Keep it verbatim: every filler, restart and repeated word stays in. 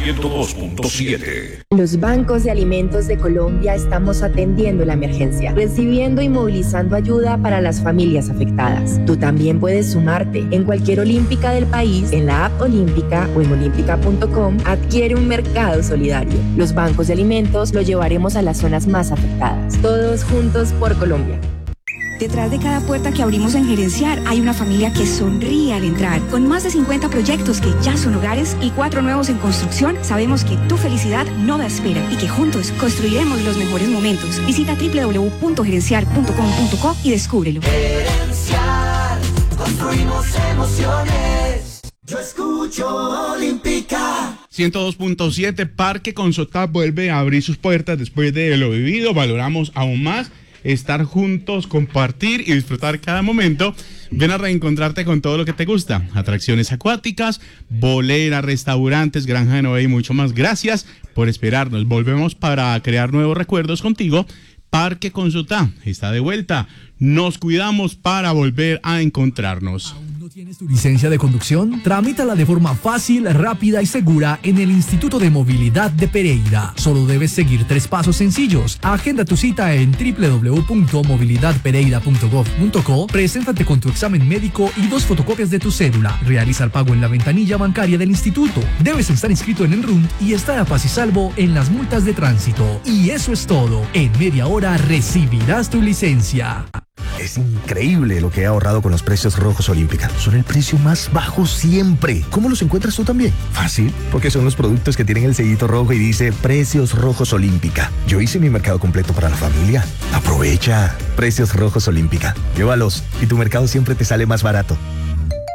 ciento dos punto siete. Los bancos de alimentos de Colombia estamos atendiendo la emergencia, recibiendo y movilizando ayuda para las familias afectadas. Tú también puedes sumarte. En cualquier olímpica del país, en la app Olímpica o en olímpica punto com, adquiere un mercado solidario. Los bancos de alimentos lo llevaremos a las zonas más afectadas. Todos juntos por Colombia. Detrás de cada puerta que abrimos en Gerenciar hay una familia que sonríe al entrar. Con más de cincuenta proyectos que ya son hogares y cuatro nuevos en construcción, sabemos que tu felicidad no da espera y que juntos construiremos los mejores momentos. Visita doble u doble u doble u punto gerenciar punto com punto co y descúbrelo. Gerenciar, construimos emociones. Yo escucho Olímpica. ciento dos punto siete. Parque Consotá vuelve a abrir sus puertas después de lo vivido. Valoramos aún más estar juntos, compartir y disfrutar cada momento. Ven a reencontrarte con todo lo que te gusta. Atracciones acuáticas, bolera, restaurantes, granja de Noé y mucho más. Gracias por esperarnos. Volvemos para crear nuevos recuerdos contigo. Parque Consotá está de vuelta. Nos cuidamos para volver a encontrarnos. ¿Tienes tu licencia de conducción? Tramítala de forma fácil, rápida y segura en el Instituto de Movilidad de Pereira. Solo debes seguir tres pasos sencillos. Agenda tu cita en doble u doble u doble u punto movilidad pereira punto gov punto co. Preséntate con tu examen médico y dos fotocopias de tu cédula. Realiza el pago en la ventanilla bancaria del instituto. Debes estar inscrito en el R U N y estar a paz y salvo en las multas de tránsito. Y eso es todo. En media hora recibirás tu licencia. Es increíble lo que he ahorrado con los precios rojos Olímpica. Son el precio más bajo siempre. ¿Cómo los encuentras tú también? Fácil, porque son los productos que tienen el sellito rojo y dice Precios Rojos Olímpica. Yo hice mi mercado completo para la familia. Aprovecha. Precios Rojos Olímpica. Llévalos y tu mercado siempre te sale más barato.